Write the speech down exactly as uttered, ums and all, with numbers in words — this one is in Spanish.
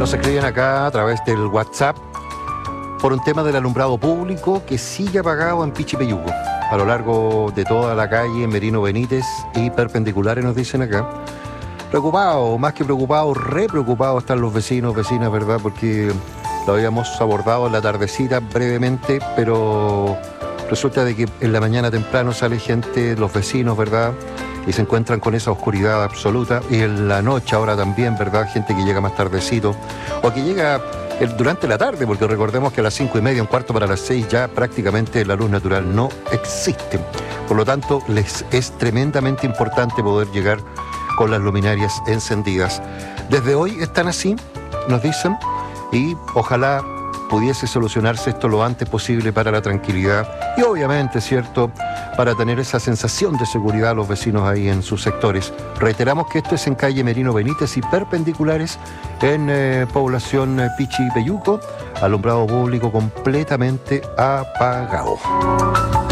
Nos escriben acá a través del WhatsApp por un tema del alumbrado público que sigue apagado en Pichipeyuco, a lo largo de toda la calle Merino Benítez y perpendiculares, nos dicen acá. Preocupados, más que preocupados, re preocupados están los vecinos, vecinas, ¿verdad? Porque lo habíamos abordado en la tardecita brevemente, pero resulta de que en la mañana temprano sale gente, los vecinos, ¿verdad? Y se encuentran con esa oscuridad absoluta. Y en la noche ahora también, ¿verdad? Gente que llega más tardecito, o que llega durante la tarde, porque recordemos que a las cinco y media, un cuarto para las seis, ya prácticamente la luz natural no existe. Por lo tanto, les es tremendamente importante poder llegar con las luminarias encendidas. Desde hoy están así, nos dicen, y ojalá pudiese solucionarse esto lo antes posible para la tranquilidad y obviamente, ¿cierto?, para tener esa sensación de seguridad a los vecinos ahí en sus sectores. Reiteramos que esto es en calle Merino Benítez y perpendiculares en eh, población eh, Pichipeyuco, alumbrado público completamente apagado.